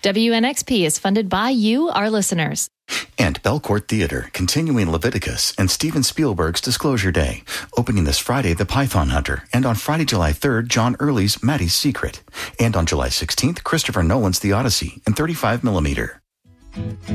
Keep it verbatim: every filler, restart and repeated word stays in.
W N X P is funded by you, our listeners. And Belcourt Theater, continuing Leviticus and Steven Spielberg's Disclosure Day, opening this Friday The Python Hunter, and on Friday, July third, John Early's Maddie's Secret, and on July sixteenth, Christopher Nolan's The Odyssey in thirty-five millimeter.